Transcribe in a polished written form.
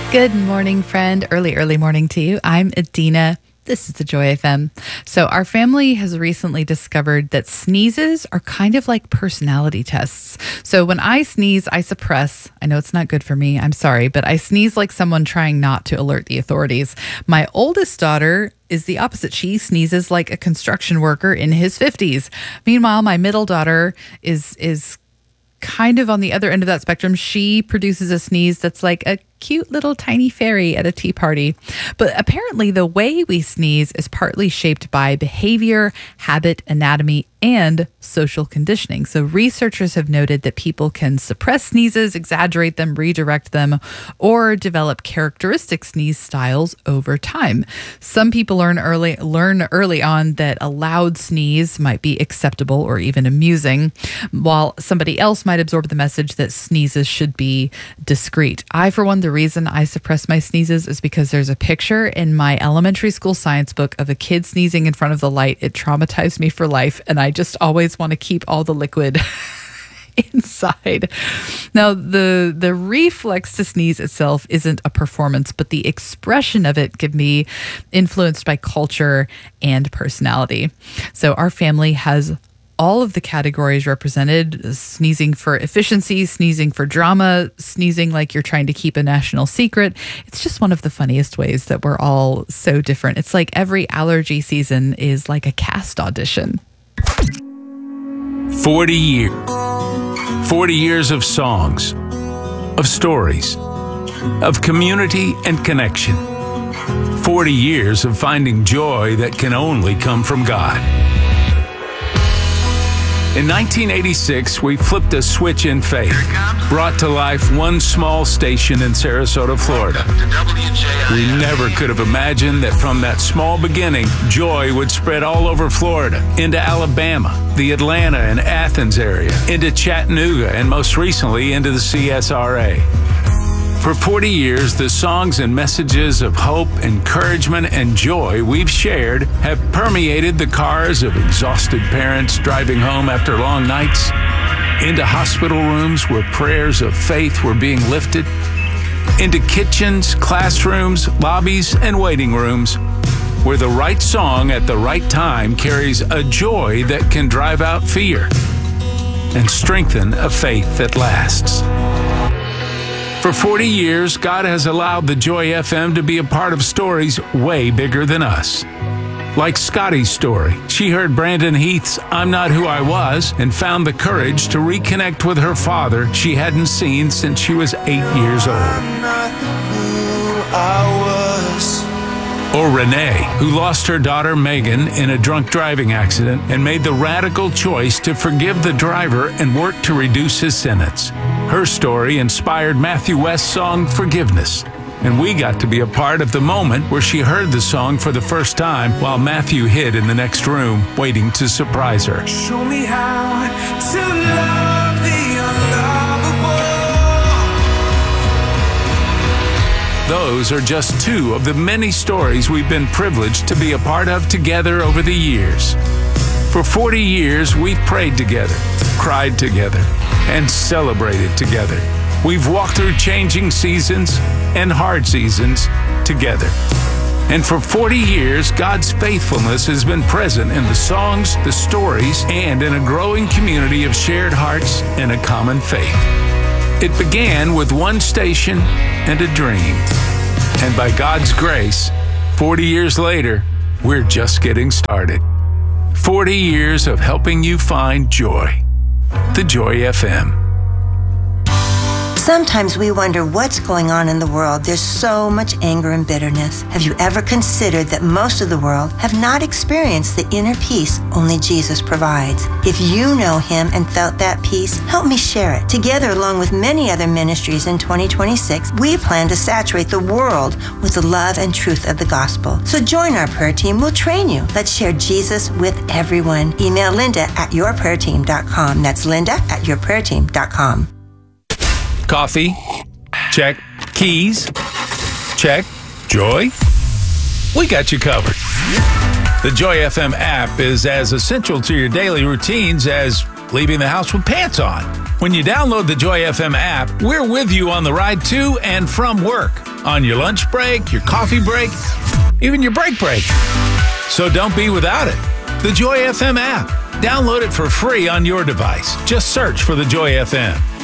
Good morning, friend. Early morning to you. I'm Adina. This is the Joy FM. So our family has recently discovered that sneezes are kind of like personality tests. So when I sneeze, I suppress. I know it's not good for me. I'm sorry, but I sneeze like someone trying not to alert the authorities. My oldest daughter is the opposite. She sneezes like a construction worker in his 50s. Meanwhile, my middle daughter is kind of on the other end of that spectrum. She produces a sneeze that's like a cute little tiny fairy at a tea party. But apparently the way we sneeze is partly shaped by behavior, habit, anatomy, and social conditioning. So researchers have noted that people can suppress sneezes, exaggerate them, redirect them, or develop characteristic sneeze styles over time. Some people learn early on that a loud sneeze might be acceptable or even amusing, while somebody else might absorb the message that sneezes should be discreet. For one, the reason I suppress my sneezes is because there's a picture in my elementary school science book of a kid sneezing in front of the light. It traumatized me for life, and I just always want to keep all the liquid inside. Now, the reflex to sneeze itself isn't a performance, but the expression of it can be influenced by culture and personality. So our family has all of the categories represented: sneezing for efficiency, sneezing for drama, sneezing like you're trying to keep a national secret. It's just one of the funniest ways that we're all so different. It's like every allergy season is like a cast audition. 40 years. 40 years of songs, of stories, of community and connection. 40 years of finding joy that can only come from God. In 1986, we flipped a switch in faith, brought to life one small station in Sarasota, Florida. We never could have imagined that from that small beginning, joy would spread all over Florida, into Alabama, the Atlanta and Athens area, into Chattanooga, and most recently into the CSRA. For 40 years, the songs and messages of hope, encouragement, and joy we've shared have permeated the cars of exhausted parents driving home after long nights, into hospital rooms where prayers of faith were being lifted, into kitchens, classrooms, lobbies, and waiting rooms, where the right song at the right time carries a joy that can drive out fear and strengthen a faith that lasts. For 40 years, God has allowed the Joy FM to be a part of stories way bigger than us. Like Scotty's story. She heard Brandon Heath's "I'm Not Who I Was" and found the courage to reconnect with her father she hadn't seen since she was 8 years old. I'm not who I was. Or Renee, who lost her daughter Megan in a drunk driving accident and made the radical choice to forgive the driver and work to reduce his sentence. Her story inspired Matthew West's song "Forgiveness," and we got to be a part of the moment where she heard the song for the first time while Matthew hid in the next room, waiting to surprise her. Show me how to love the unlovable. Those are just two of the many stories we've been privileged to be a part of together over the years. For 40 years, we've prayed together, cried together, and celebrated together. We've walked through changing seasons and hard seasons together. And for 40 years, God's faithfulness has been present in the songs, the stories, and in a growing community of shared hearts and a common faith. It began with one station and a dream. And by God's grace, 40 years later, we're just getting started. 40 years of helping you find joy. The Joy FM. Sometimes we wonder what's going on in the world. There's so much anger and bitterness. Have you ever considered that most of the world have not experienced the inner peace only Jesus provides? If you know Him and felt that peace, help me share it. Together, along with many other ministries in 2026, we plan to saturate the world with the love and truth of the gospel. So join our prayer team. We'll train you. Let's share Jesus with everyone. Email Linda@yourprayerteam.com. That's Linda@yourprayerteam.com. Coffee? Check. Keys? Check. Joy? We got you covered. The Joy FM app is as essential to your daily routines as leaving the house with pants on. When you download the Joy FM app, we're with you on the ride to and from work. on your lunch break, your coffee break, even your break. So don't be without it. The Joy FM app. Download it for free on your device. Just search for the Joy FM.